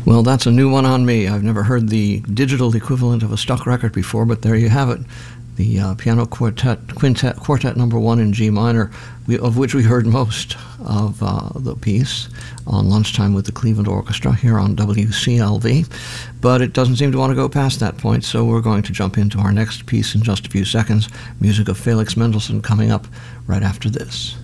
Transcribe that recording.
Well, that's a new one on me. I've never heard the digital equivalent of a stock record before, but there you have it. The piano quartet number 1 in G minor, of which we heard most of the piece on Lunchtime with the Cleveland Orchestra here on WCLV. But it doesn't seem to want to go past that point, so we're going to jump into our next piece in just a few seconds. Music of Felix Mendelssohn coming up right after this.